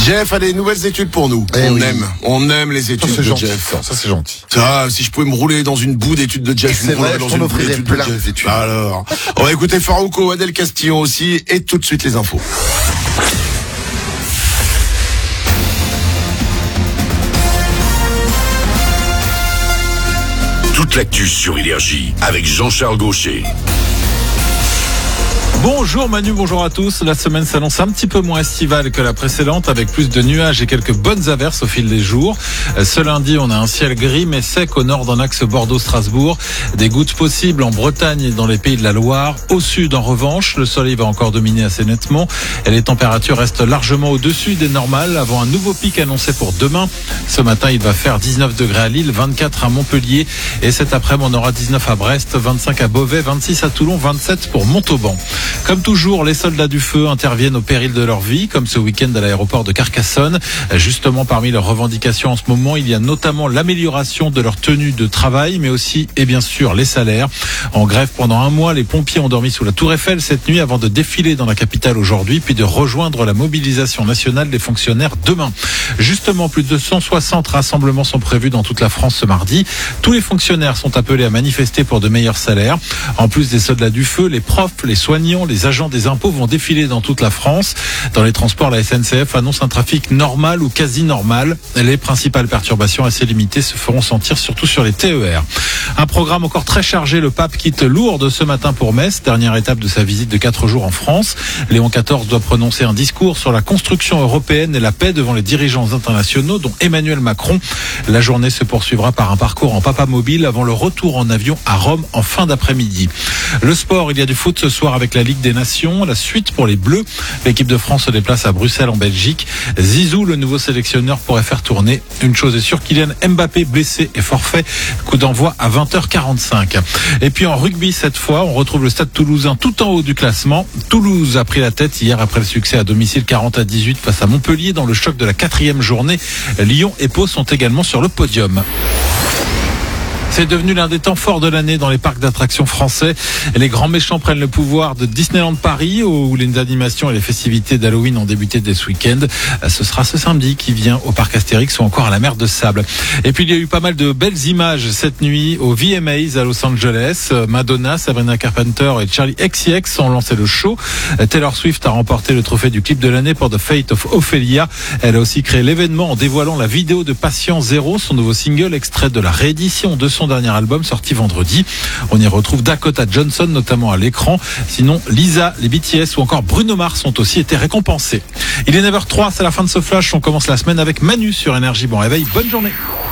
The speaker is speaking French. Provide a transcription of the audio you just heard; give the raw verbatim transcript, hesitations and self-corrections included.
Jeff a des nouvelles études pour nous. Eh on oui. aime, on aime les études Ça, c'est de gentil. Jeff. Ça, ça, c'est gentil. Ça, si je pouvais me rouler dans une boue d'études de Jeff, je C'est me roulerais vrai, dans je t'en une boue offrirais d'études de plein Jeff. d'études. Alors, on va écouter Farouko, Adèle Castillon aussi, et tout de suite les infos. Toute l'actu sur Énergie avec Jean-Charles Gaucher. Bonjour Manu, bonjour à tous. La semaine s'annonce un petit peu moins estivale que la précédente, avec plus de nuages et quelques bonnes averses au fil des jours. Ce lundi, on a un ciel gris mais sec au nord d'un axe Bordeaux-Strasbourg. Des gouttes possibles en Bretagne et dans les pays de la Loire. Au sud, en revanche, le soleil va encore dominer assez nettement et les températures restent largement au-dessus des normales avant un nouveau pic annoncé pour demain. Ce matin, il va faire dix-neuf degrés à Lille, vingt-quatre à Montpellier et cet après-midi, on aura dix-neuf à Brest, vingt-cinq à Beauvais, vingt-six à Toulon, vingt-sept pour Montauban. Comme toujours, les soldats du feu interviennent au péril de leur vie, comme ce week-end à l'aéroport de Carcassonne. Justement, parmi leurs revendications en ce moment, il y a notamment l'amélioration de leur tenue de travail, mais aussi, et bien sûr, les salaires. En grève pendant un mois, les pompiers ont dormi sous la Tour Eiffel cette nuit avant de défiler dans la capitale aujourd'hui, puis de rejoindre la mobilisation nationale des fonctionnaires demain. Justement, plus de cent soixante rassemblements sont prévus dans toute la France ce mardi. Tous les fonctionnaires sont appelés à manifester pour de meilleurs salaires. En plus des soldats du feu, les profs, les soignants, les agents des impôts vont défiler dans toute la France. Dans les transports, la S N C F annonce un trafic normal ou quasi normal. Les principales perturbations assez limitées se feront sentir surtout sur les T E R. Un programme encore très chargé. Le pape quitte Lourdes ce matin pour Metz, dernière étape de sa visite de quatre jours en France. Léon quatorze doit prononcer un discours sur la construction européenne et la paix devant les dirigeants internationaux, dont Emmanuel Macron. La journée se poursuivra par un parcours en papamobile avant le retour en avion à Rome en fin d'après-midi. Le sport, il y a du foot ce soir avec la Ligue des Nations. La suite pour les Bleus. L'équipe de France se déplace à Bruxelles en Belgique. Zizou, le nouveau sélectionneur, pourrait faire tourner. Une chose est sûre, Kylian Mbappé blessé et forfait. Coup d'envoi à vingt heures quarante-cinq. Et puis en rugby cette fois, on retrouve le Stade Toulousain tout en haut du classement. Toulouse a pris la tête hier après le succès à domicile quarante à dix-huit face à Montpellier dans le choc de la quatrième journée. Lyon et Pau sont également sur le podium. C'est devenu l'un des temps forts de l'année dans les parcs d'attractions français. Les grands méchants prennent le pouvoir de Disneyland Paris, où les animations et les festivités d'Halloween ont débuté dès ce week-end. Ce sera ce samedi qui vient au parc Astérix ou encore à la mer de Sable. Et puis il y a eu pas mal de belles images cette nuit au V M As à Los Angeles. Madonna, Sabrina Carpenter et Charlie X C X ont lancé le show. Taylor Swift a remporté le trophée du clip de l'année pour The Fate of Ophelia. Elle a aussi créé l'événement en dévoilant la vidéo de Patient Zéro, son nouveau single extrait de la réédition de son dernier album sorti vendredi. On y retrouve Dakota Johnson notamment à l'écran. Sinon, Lisa, les B T S ou encore Bruno Mars ont aussi été récompensés. Il est neuf heures zéro trois, c'est la fin de ce flash. On commence la semaine avec Manu sur Énergie. Bon réveil, bonne journée.